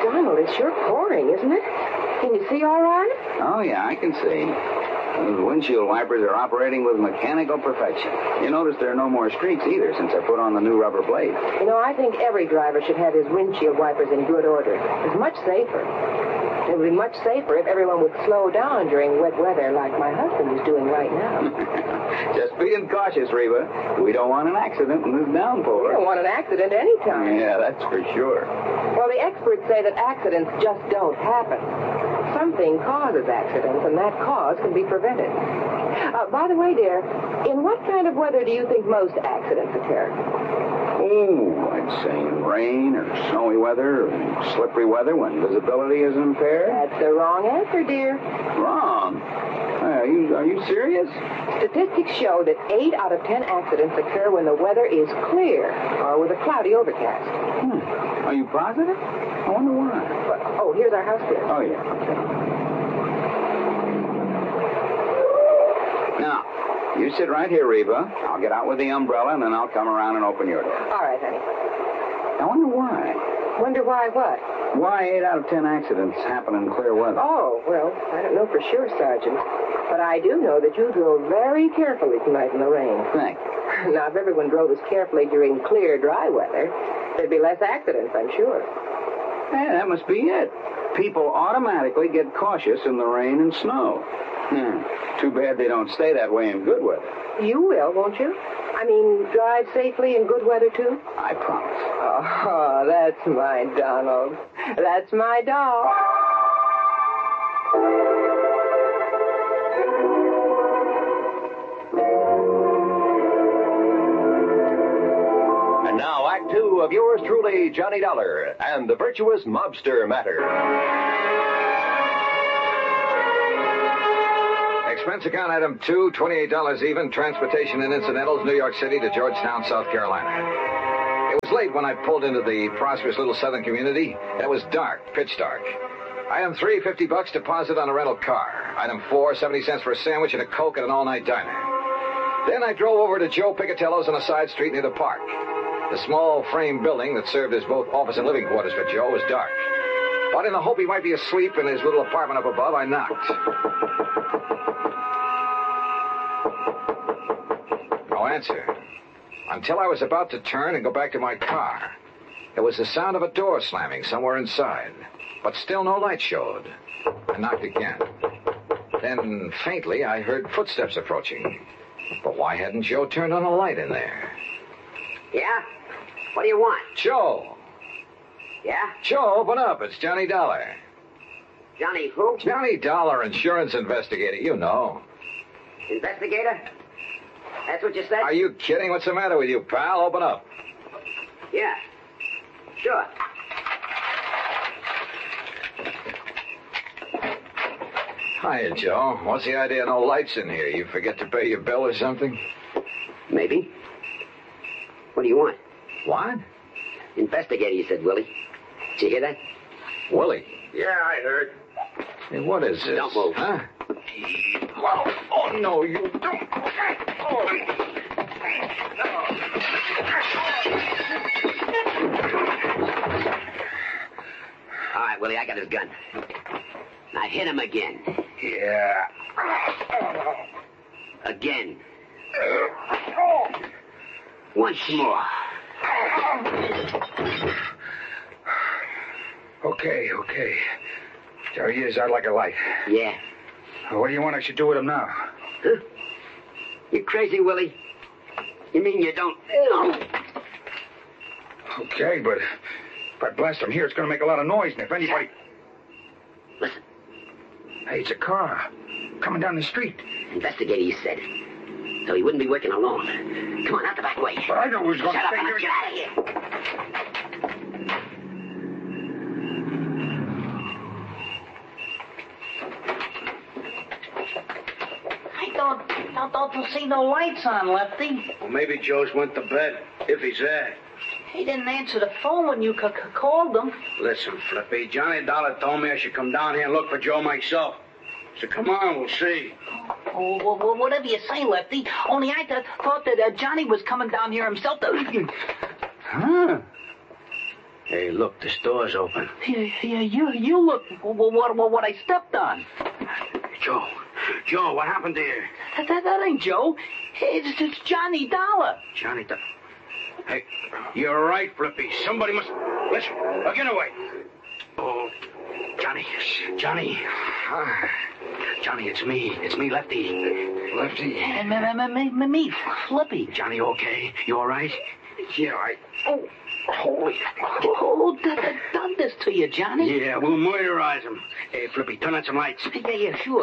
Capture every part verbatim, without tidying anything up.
Donald, it's sure pouring, isn't it? Can you see all right? Oh, yeah, I can see. Those windshield wipers are operating with mechanical perfection. You notice there are no more streaks either since I put on the new rubber blades. You know, I think every driver should have his windshield wipers in good order. It's much safer. It would be much safer if everyone would slow down during wet weather like my husband is doing right now. Just being cautious, Reba. We don't want an accident in this downpour. We don't want an accident any time. Yeah, that's for sure. Well, the experts say that accidents just don't happen. Something causes accidents, and that cause can be prevented. Uh, by the way, dear, in what kind of weather do you think most accidents occur? Oh, I'd say in rain or snowy weather or slippery weather when visibility is impaired. That's the wrong answer, dear. Wrong? Are you, are you serious? Statistics show that eight out of ten accidents occur when the weather is clear or with a cloudy overcast. Hmm. Are you positive? I wonder why. Well, oh, here's our house, dear. Oh, yeah. Okay. Now, you sit right here, Reba. I'll get out with the umbrella, and then I'll come around and open your door. All right, honey. I wonder why. Wonder why what? Why eight out of ten accidents happen in clear weather? Oh, well, I don't know for sure, Sergeant. But I do know that you drove very carefully tonight in the rain. Thanks. Now, if everyone drove as carefully during clear, dry weather, there'd be less accidents, I'm sure. Yeah, that must be it. People automatically get cautious in the rain and snow. Hmm. Too bad they don't stay that way in good weather. You will, won't you? I mean, drive safely in good weather, too? I promise. Oh, that's my Donald. That's my doll. And now, Act Two of yours truly, Johnny Dollar, and the Virtuous Mobster Matter. Expense account item two, twenty-eight dollars even, transportation and incidentals, New York City to Georgetown, South Carolina. It was late when I pulled into the prosperous little southern community. It was dark, pitch dark. Item three, fifty bucks deposit on a rental car. Item four, seventy cents for a sandwich and a Coke at an all-night diner. Then I drove over to Joe Picatello's on a side street near the park. The small frame building that served as both office and living quarters for Joe was dark. But in the hope he might be asleep in his little apartment up above, I knocked. No answer. Until I was about to turn and go back to my car. There was the sound of a door slamming somewhere inside. But still no light showed. I knocked again. Then, faintly, I heard footsteps approaching. But why hadn't Joe turned on a light in there? Yeah? What do you want? Joe! Yeah? Joe, open up. It's Johnny Dollar. Johnny who? Johnny Dollar, insurance investigator. You know. Investigator? That's what you said? Are you kidding? What's the matter with you, pal? Open up. Yeah. Sure. Hiya, Joe. What's the idea of no lights in here? You forget to pay your bill or something? Maybe. What do you want? What? Investigator, you said, Willie. Did you hear that? Willie? Yeah, I heard. Hey, what is this? Don't move. Huh? Whoa. Oh, no, you don't. Oh. All right, Willie, I got his gun. Now hit him again. Yeah. Again. Once more. Okay, okay. There he is, out like a light. Yeah. What do you want I should do with him now? Huh? You crazy, Willie? You mean you don't... Okay, but if I blast him here, it's going to make a lot of noise, and if anybody... Listen. Hey, it's a car. Coming down the street. Investigator, you said. So he wouldn't be working alone. Come on, out the back way. But I know who's going Shut to up stay and here. let's get out of here. I don't, don't, don't see no lights on, Lefty. Well, maybe Joe's went to bed, if he's there. He didn't answer the phone when you c- c- called him. Listen, Flippy, Johnny Dollar told me I should come down here and look for Joe myself. So come on, we'll see. Oh, well, well, whatever you say, Lefty. Only I th- thought that uh, Johnny was coming down here himself to... Huh? Hey, look, the store's open. Yeah, yeah, you, you look what, what, what, what I stepped on. Joe, Joe, what happened to you? That, that, that ain't Joe. It's, it's Johnny Dollar. Johnny, the... Hey, you're right, Flippy. Somebody must... Listen, uh, get away. Oh, Johnny, Johnny. Ah, Johnny, it's me. It's me, Lefty. Lefty. And me, me, me, me, Flippy. Johnny, okay? You all right? Yeah, I... Oh, holy... Who done, done this to you, Johnny? Yeah, we'll murderize him. Hey, Flippy, turn on some lights. Yeah, yeah, sure.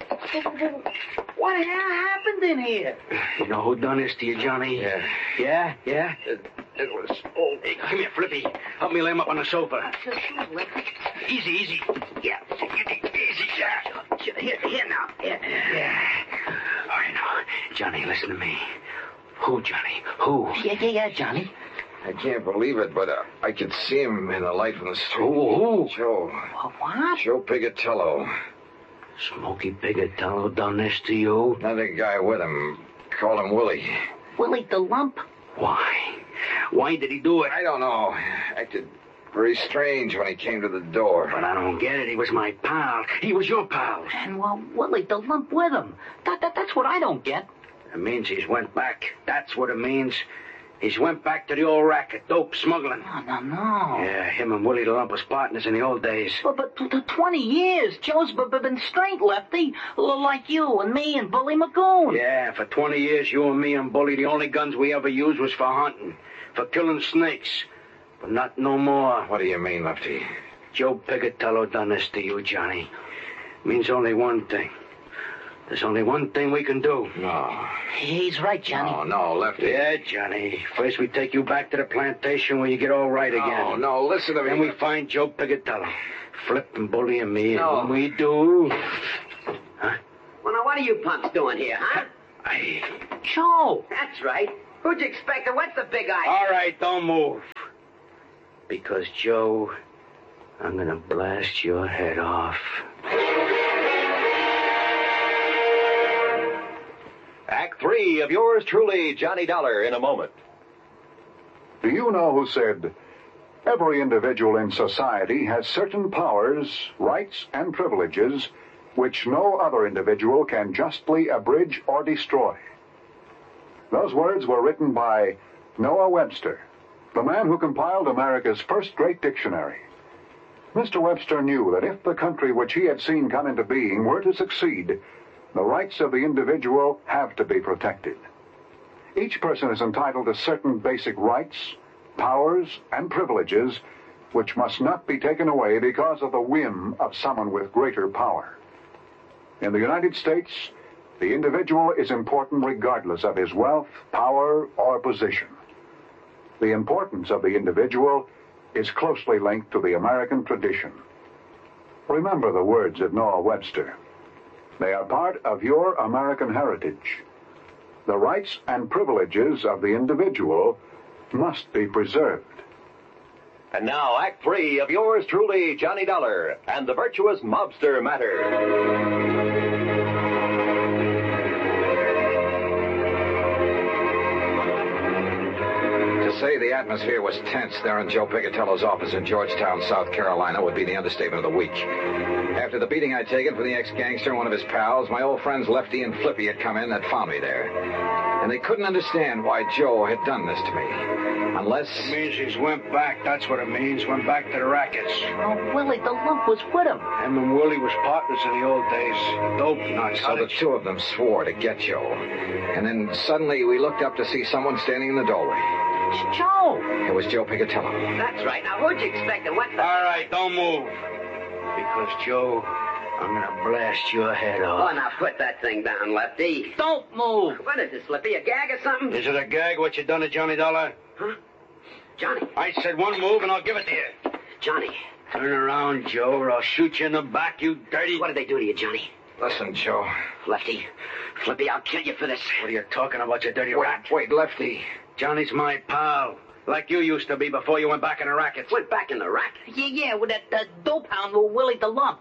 What the hell happened in here? You know who done this to you, Johnny? Yeah. Yeah? Yeah? It, it was... Oh, Hey, come here, Flippy. Help me lay him up on the sofa. Sure, sure, Lefty. Easy, easy. Yeah. Easy, yeah. Here, here now. Yeah. Yeah. All right, now. Johnny, listen to me. Who, Johnny? Who? Yeah, yeah, yeah, Johnny. I can't believe it, but uh, I could see him in the light from the street. Who? Who? Joe. What? Joe Pigatello. Smokey Pigatello done this to you? Another guy with him. Called him Willie. Willie the Lump? Why? Why did he do it? I don't know. Acted very strange when he came to the door. But I don't get it. He was my pal. He was your pal. And, well, Willie the Lump with him. That, that, that's what I don't get. It means he's went back. That's what it means. He's went back to the old racket, dope smuggling. No, no, no. Yeah, him and Willie the Lump was partners in the old days. But, but, but twenty years, Joe's b- b- been straight, Lefty. L- Like you and me and Bully Magoon. Yeah, for twenty years, you and me and Bully, the only guns we ever used was for hunting, for killing snakes. But not no more. What do you mean, Lefty? Joe Pigatello done this to you, Johnny. Means only one thing. There's only one thing we can do. No. He's right, Johnny. No, no, Lefty. Yeah, Johnny. First we take you back to the plantation where you get all right No, again. no, listen to me. Then we find Joe Pigatello. Flip and Bully and me. No. And when we do... Huh? Well, now, what are you punks doing here, huh? I... Joe. That's right. Who'd you expect? And what's the big idea? All right, don't move. Because, Joe, I'm gonna blast your head off. Act three of yours truly, Johnny Dollar, in a moment. Do you know who said, every individual in society has certain powers, rights, and privileges which no other individual can justly abridge or destroy? Those words were written by Noah Webster, the man who compiled America's first great dictionary. Mister Webster knew that if the country which he had seen come into being were to succeed, the rights of the individual have to be protected. Each person is entitled to certain basic rights, powers, and privileges which must not be taken away because of the whim of someone with greater power. In the United States, the individual is important regardless of his wealth, power, or position. The importance of the individual is closely linked to the American tradition. Remember the words of Noah Webster. They are part of your American heritage. The rights and privileges of the individual must be preserved. And now, Act three of yours truly, Johnny Dollar, and the virtuous mobster matter. To say the atmosphere was tense there in Joe Pigatello's office in Georgetown, South Carolina, would be the understatement of the week. After the beating I'd taken from the ex-gangster and one of his pals, my old friends Lefty and Flippy had come in and found me there. And they couldn't understand why Joe had done this to me. Unless... It means he's went back. That's what it means. Went back to the rackets. Oh, Willie the Lump was with him. Him and Willie was partners in the old days. Dope nuts. So the two of them swore to get Joe. And then suddenly we looked up to see someone standing in the doorway. Joe. It was Joe Pigatello. That's right. Now, who'd you expect? And what's the... All right, don't move. Because, Joe, I'm gonna blast your head Oh, off. now put that thing down, Lefty. Don't move. What is this, Slippy? A gag or something? Is it a gag what you done to Johnny Dollar? Huh? Johnny. I said one move and I'll give it to you. Johnny. Turn around, Joe, or I'll shoot you in the back, you dirty... What did they do to you, Johnny? Listen, Joe. Lefty. Flippy, I'll kill you for this. What are you talking about, you dirty Wait, rat? wait, Lefty. Johnny's my pal. Like you used to be before you went back in the rackets. Went back in the rack. Yeah, yeah, with that uh, dope hound with Willie the Lump.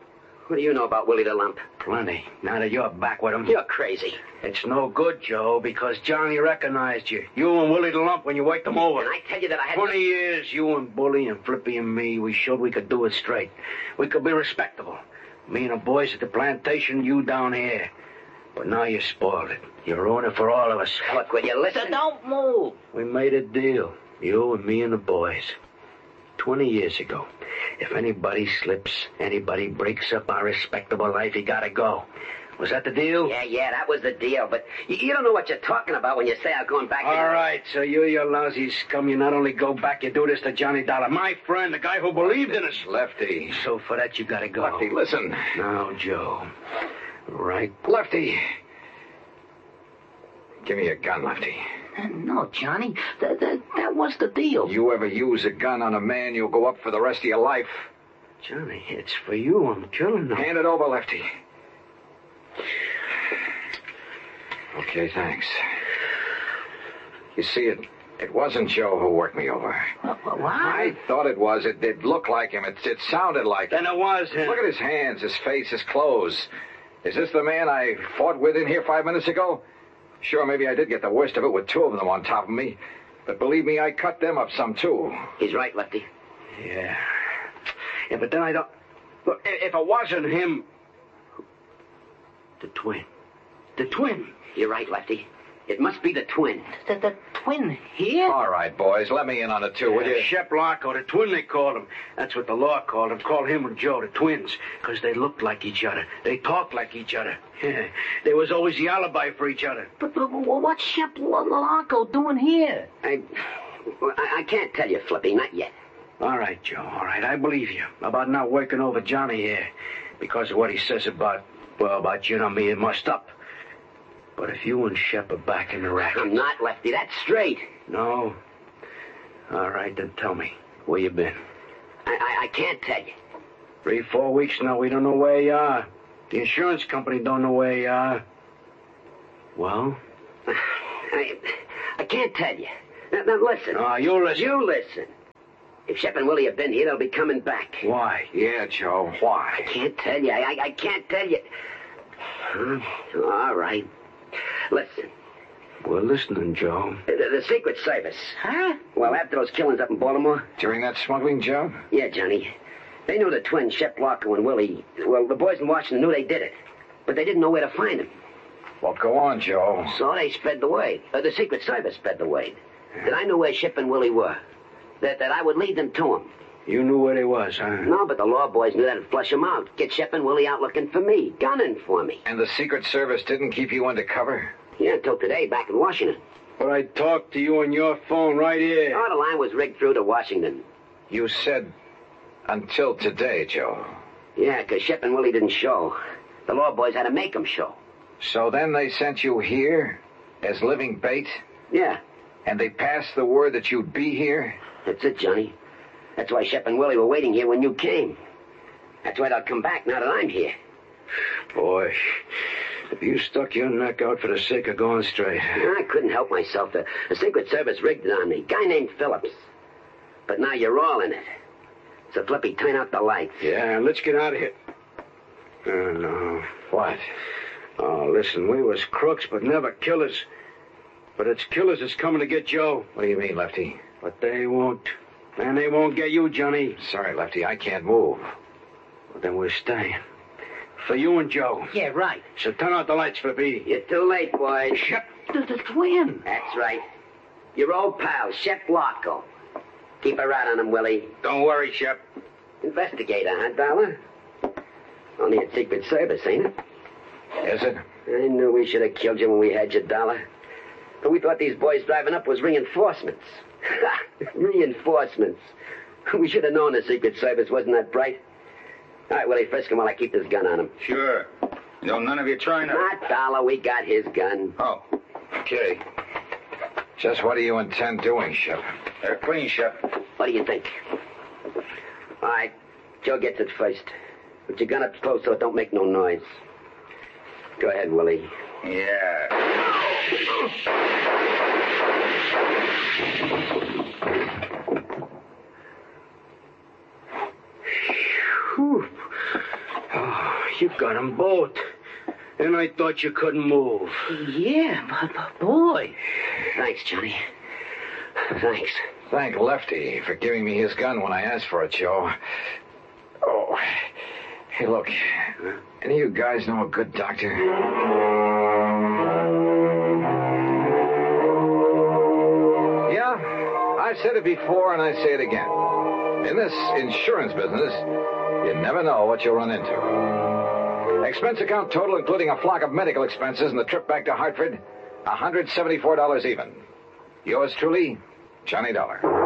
What do you know about Willie the Lump? Plenty. Now that you're back with him. You're crazy. It's no good, Joe, because Johnny recognized you. You and Willie the Lump when you waked him over. And I tell you that I had... Twenty years, you and Bully and Flippy and me, we showed we could do it straight. We could be respectable. Me and the boys at the plantation, you down here. But now you spoiled it. You ruined it for all of us. Look, will you listen? Don't move. We made a deal. You and me and the boys. Twenty years ago. If anybody slips, anybody breaks up our respectable life, you gotta go. Was that the deal? Yeah, yeah, that was the deal. But you, you don't know what you're talking about when you say I'm going back... All in... right, so you, you lousy scum, you not only go back, you do this to Johnny Dollar. My friend, the guy who believed in us. Lefty. So for that, you gotta go. Lefty, listen. Now, Joe. Right. Lefty. Give me your gun, Lefty. Uh, no, Johnny. That, that, that was the deal. You ever use a gun on a man, you'll go up for the rest of your life. Johnny, it's for you I'm killing them. Hand it over, Lefty. Okay, thanks. You see, it it wasn't Joe who worked me over. What? what? I thought it was. It, it looked like him. It, it sounded like him. Then it was him. Look at his hands, his face, his clothes. Is this the man I fought with in here five minutes ago? Sure, maybe I did get the worst of it with two of them on top of me. But believe me, I cut them up some, too. He's right, Lefty. Yeah. Yeah, but then I don't... Look, if it wasn't him... The twin. The twin. You're right, Lefty. It must be the twin. The, the twin here? All right, boys, let me in on it, too, will you? Yeah, Shep Larko, the twin they called him. That's what the law called him. Called him and Joe the twins, because they looked like each other. They talked like each other. Yeah. There was always the alibi for each other. But, but what's Shep Larko doing here? I, I... I can't tell you, Flippy, not yet. All right, Joe, all right, I believe you. About not working over Johnny here. Because of what he says about, well, about you and me, it must up. But if you and Shep are back in the racket... I'm not, Lefty. That's straight. No? All right, then tell me. Where you been? I, I, I can't tell you. Three, four weeks now, we don't know where you are. The insurance company don't know where you are. Well? I, I can't tell you. Now, now listen. Ah, you listen. You listen. If Shep and Willie have been here, they'll be coming back. Why? Yeah, Joe, why? I can't tell you. I, I, I can't tell you. Huh? All right. Listen. We're listening, Joe. The, the Secret Service. Huh? Well, after those killings up in Baltimore... During that smuggling job? Yeah, Johnny. They knew the twins, Shep Larko and Willie. Well, the boys in Washington knew they did it. But they didn't know where to find them. Well, go on, Joe. So they spread the word. Uh, the Secret Service spread the word. That I knew where Shep and Willie were. That, that I would lead them to them. You knew where they was, huh? No, but the law boys knew that'd flush them out. Get Shep and Willie out looking for me. Gunning for me. And the Secret Service didn't keep you undercover? Yeah, until today, back in Washington. But I talked to you on your phone right here. Oh, the line was rigged through to Washington. You said until today, Joe. Yeah, because Shep and Willie didn't show. The law boys had to make them show. So then they sent you here as living bait? Yeah. And they passed the word that you'd be here? That's it, Johnny. That's why Shep and Willie were waiting here when you came. That's why they'll come back now that I'm here. Boy, if you stuck your neck out for the sake of going straight. I couldn't help myself. The, the Secret Service rigged it on me. Guy named Phillips. But now you're all in it. So, Flippy, turn out the lights. Yeah, let's get out of here. Oh, no. What? Oh, listen, we was crooks, but never killers. But it's killers that's coming to get Joe. What do you mean, Lefty? But they won't. And they won't get you, Johnny. Sorry, Lefty, I can't move. Well, then we're staying. For you and Joe. Yeah, right. So turn out the lights, Flippy. You're too late, boys. Shep. The, the twin. That's right. Your old pal, Shep Larko. Keep a rat on him, Willie. Don't worry, Shep. Investigator, huh, Dollar? Only a Secret Service, ain't it? Is it? I knew we should have killed you when we had you, Dollar. But we thought these boys driving up was reinforcements. Reinforcements. We should have known the Secret Service wasn't that bright. All right, Willie, frisk him while I keep this gun on him. Sure. No, none of you trying to... Not Dollar, we got his gun. Oh, okay. Just what do you intend doing, Shep? They're clean, Shep. What do you think? All right, Joe gets it first. Put your gun up close so it don't make no noise. Go ahead, Willie. Yeah. Whew. Oh, You got 'em both. And I thought you couldn't move. Yeah, but, but boy. Thanks, Johnny. Thanks. Thank Lefty for giving me his gun when I asked for it, Joe. Oh. Hey, look. Any of you guys know a good doctor? Yeah, I've said it before and I say it again. In this insurance business, you never know what you'll run into. Expense account total, including a flock of medical expenses and the trip back to Hartford, one hundred seventy-four dollars even. Yours truly, Johnny Dollar.